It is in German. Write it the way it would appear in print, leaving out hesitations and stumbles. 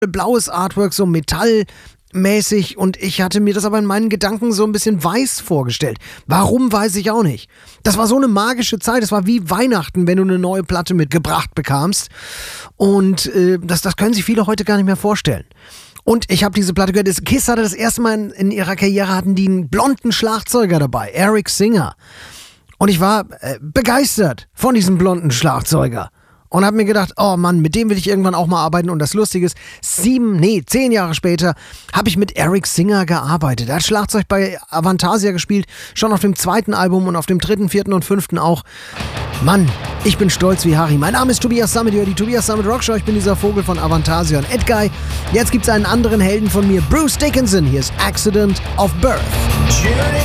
blaues Artwork, so metallmäßig, und ich hatte mir das aber in meinen Gedanken so ein bisschen weiß vorgestellt. Warum, weiß ich auch nicht. Das war so eine magische Zeit, das war wie Weihnachten, wenn du eine neue Platte mitgebracht bekamst, und das können sich viele heute gar nicht mehr vorstellen. Und ich habe diese Platte gehört. Kiss hatte das erste Mal in ihrer Karriere, hatten die einen blonden Schlagzeuger dabei, Eric Singer. Und ich war begeistert von diesem blonden Schlagzeuger. Und habe mir gedacht, oh Mann, mit dem will ich irgendwann auch mal arbeiten. Und das Lustige ist, 10 Jahre später habe ich mit Eric Singer gearbeitet. Er hat Schlagzeug bei Avantasia gespielt, schon auf dem 2. Album und auf dem 3., 4. und 5. auch. Mann, ich bin stolz wie Harry. Mein Name ist Tobias Sammet, die Tobias Sammet Rockshow. Ich bin dieser Vogel von Avantasia und Edguy. Jetzt gibt's einen anderen Helden von mir, Bruce Dickinson. Hier ist Accident of Birth.